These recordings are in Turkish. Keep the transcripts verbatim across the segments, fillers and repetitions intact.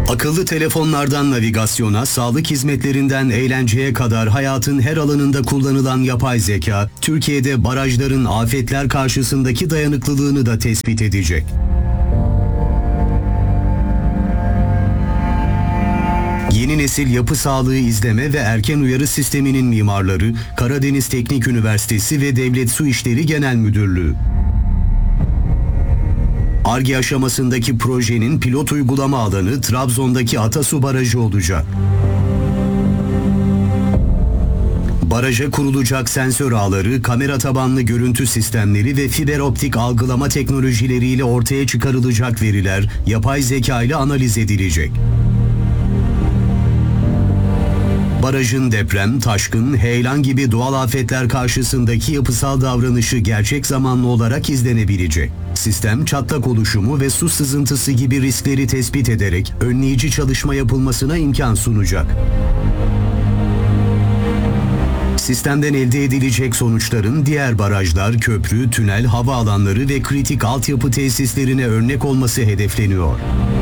Akıllı telefonlardan navigasyona, sağlık hizmetlerinden eğlenceye kadar hayatın her alanında kullanılan yapay zeka, Türkiye'de barajların afetler karşısındaki dayanıklılığını da tespit edecek. Yeni nesil yapı sağlığı izleme ve erken uyarı sisteminin mimarları, Karadeniz Teknik Üniversitesi ve Devlet Su İşleri Genel Müdürlüğü. Ar-Ge aşamasındaki projenin pilot uygulama alanı Trabzon'daki Atasu Barajı olacak. Baraja kurulacak sensör ağları, kamera tabanlı görüntü sistemleri ve fiber optik algılama teknolojileriyle ortaya çıkarılacak veriler yapay zeka ile analiz edilecek. Barajın deprem, taşkın, heyelan gibi doğal afetler karşısındaki yapısal davranışı gerçek zamanlı olarak izlenebilecek. Sistem, çatlak oluşumu ve su sızıntısı gibi riskleri tespit ederek önleyici çalışma yapılmasına imkan sunacak. Sistemden elde edilecek sonuçların diğer barajlar, köprü, tünel, havaalanları ve kritik altyapı tesislerine örnek olması hedefleniyor.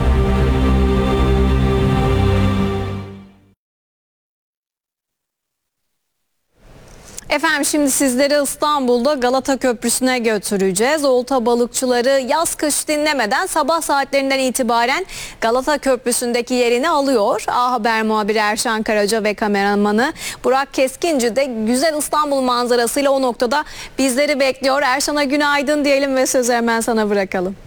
Efendim şimdi sizleri İstanbul'da Galata Köprüsü'ne götüreceğiz. Olta balıkçıları yaz kış dinlemeden sabah saatlerinden itibaren Galata Köprüsü'ndeki yerini alıyor. A Haber muhabiri Erşan Karaca ve kameramanı Burak Keskinci de güzel İstanbul manzarasıyla o noktada bizleri bekliyor. Erşan'a günaydın diyelim ve sözü hemen sana bırakalım.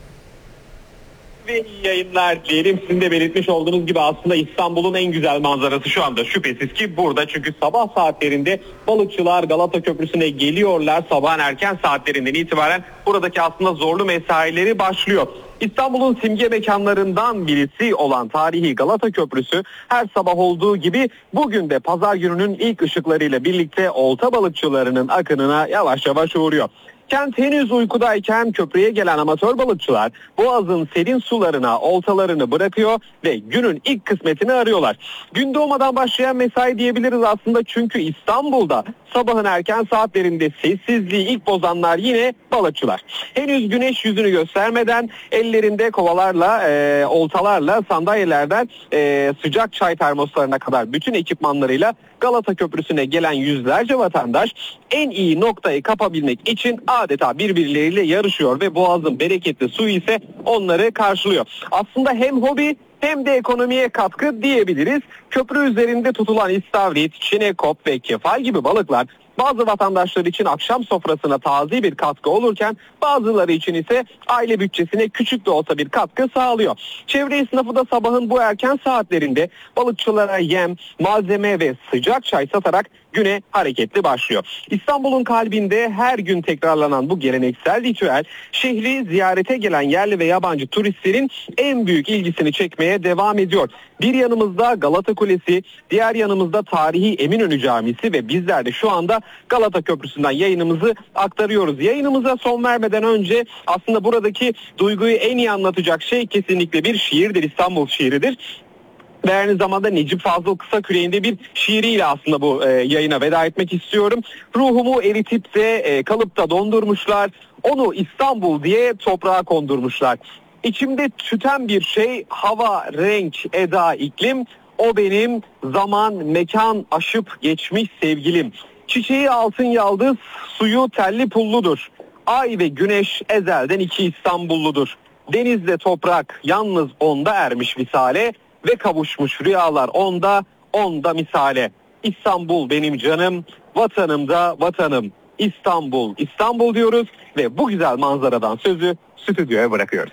Ve iyi yayınlar diyelim. Sizin de belirtmiş olduğunuz gibi aslında İstanbul'un en güzel manzarası şu anda şüphesiz ki burada. Çünkü sabah saatlerinde balıkçılar Galata Köprüsü'ne geliyorlar. Sabahın erken saatlerinden itibaren buradaki aslında zorlu mesaileri başlıyor. İstanbul'un simge mekanlarından birisi olan tarihi Galata Köprüsü her sabah olduğu gibi bugün de pazar gününün ilk ışıklarıyla birlikte olta balıkçılarının akınına yavaş yavaş uğruyor. Kent henüz uykudayken köprüye gelen amatör balıkçılar Boğaz'ın serin sularına oltalarını bırakıyor ve günün ilk kısmetini arıyorlar. Gün doğmadan başlayan mesai diyebiliriz aslında, çünkü İstanbul'da sabahın erken saatlerinde sessizliği ilk bozanlar yine balıkçılar. Henüz güneş yüzünü göstermeden ellerinde kovalarla, e, oltalarla, sandalyelerden e, sıcak çay termoslarına kadar bütün ekipmanlarıyla Galata Köprüsü'ne gelen yüzlerce vatandaş en iyi noktayı kapabilmek için adeta birbirleriyle yarışıyor ve Boğaz'ın bereketli suyu ise onları karşılıyor. Aslında hem hobi hem de ekonomiye katkı diyebiliriz. Köprü üzerinde tutulan istavrit, çinekop ve kefal gibi balıklar bazı vatandaşlar için akşam sofrasına taze bir katkı olurken bazıları için ise aile bütçesine küçük de olsa bir katkı sağlıyor. Çevre esnafı da sabahın bu erken saatlerinde balıkçılara yem, malzeme ve sıcak çay satarak güne hareketli başlıyor. İstanbul'un kalbinde her gün tekrarlanan bu geleneksel ritüel şehri ziyarete gelen yerli ve yabancı turistlerin en büyük ilgisini çekmeye devam ediyor. Bir yanımızda Galata Kulesi, diğer yanımızda tarihi Eminönü Camisi ve bizler de şu anda Galata Köprüsü'nden yayınımızı aktarıyoruz. Yayınımıza son vermeden önce aslında buradaki duyguyu en iyi anlatacak şey kesinlikle bir şiirdir, İstanbul şiiridir. Ve aynı zamanda Necip Fazıl Kısaküre'nin bir şiiriyle aslında bu e, yayına veda etmek istiyorum. Ruhumu eritip de e, kalıpta dondurmuşlar, onu İstanbul diye toprağa kondurmuşlar. İçimde tüten bir şey, hava, renk, eda, iklim, o benim zaman, mekan aşıp geçmiş sevgilim. Çiçeği altın yaldız, suyu telli pulludur. Ay ve güneş ezelden iki İstanbulludur. Denizle toprak yalnız onda ermiş visale ve kavuşmuş rüyalar onda, onda misale. İstanbul benim canım, vatanım da vatanım. İstanbul, İstanbul diyoruz ve bu güzel manzaradan sözü stüdyoya bırakıyoruz.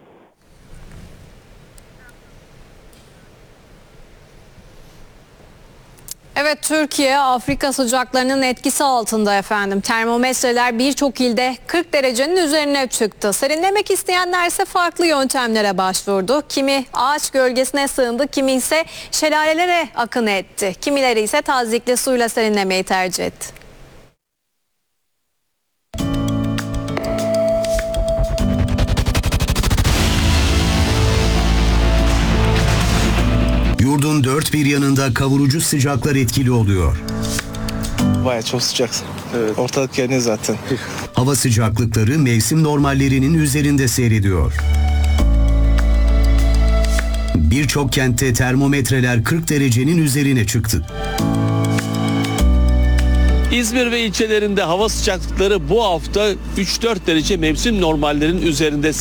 Evet, Türkiye Afrika sıcaklarının etkisi altında efendim. Termometreler birçok ilde kırk derecenin üzerine çıktı. Serinlemek isteyenler ise farklı yöntemlere başvurdu. Kimi ağaç gölgesine sığındı, kimi ise şelalelere akın etti. Kimileri ise tazikli suyla serinlemeyi tercih etti. Yurdun dört bir yanında kavurucu sıcaklar etkili oluyor. Bayağı çok sıcak. Evet. Ortalık yanıyor zaten. Hava sıcaklıkları mevsim normallerinin üzerinde seyrediyor. Birçok kentte termometreler kırk derecenin üzerine çıktı. İzmir ve ilçelerinde hava sıcaklıkları bu hafta üç dört derece mevsim normallerinin üzerinde